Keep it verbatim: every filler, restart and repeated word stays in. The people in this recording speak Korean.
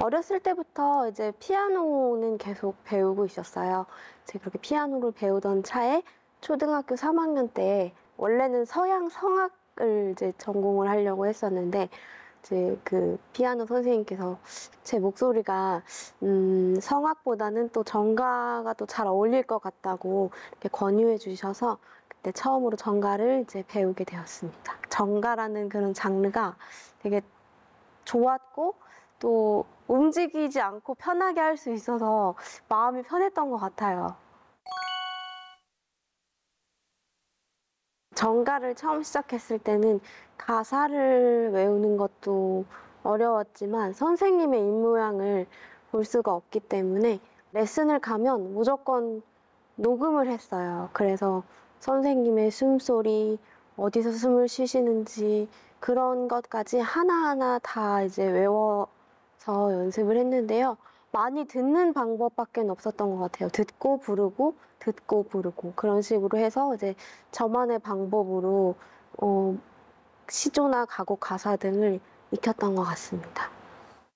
어렸을 때부터 이제 피아노는 계속 배우고 있었어요. 이제 그렇게 피아노를 배우던 차에 초등학교 삼 학년 때 원래는 서양 성악을 이제 전공을 하려고 했었는데 이제 그 피아노 선생님께서 제 목소리가 음 성악보다는 또 전가가 또 잘 어울릴 것 같다고 이렇게 권유해 주셔서 그때 처음으로 전가를 이제 배우게 되었습니다. 전가라는 그런 장르가 되게 좋았고 또 움직이지 않고 편하게 할 수 있어서 마음이 편했던 것 같아요. 전가를 처음 시작했을 때는 가사를 외우는 것도 어려웠지만 선생님의 입모양을 볼 수가 없기 때문에 레슨을 가면 무조건 녹음을 했어요. 그래서 선생님의 숨소리, 어디서 숨을 쉬시는지 그런 것까지 하나하나 다 이제 외워서 연습을 했는데요. 많이 듣는 방법밖에 없었던 것 같아요. 듣고 부르고 듣고 부르고 그런 식으로 해서 이제 저만의 방법으로 어, 시조나 가곡 가사 등을 익혔던 것 같습니다.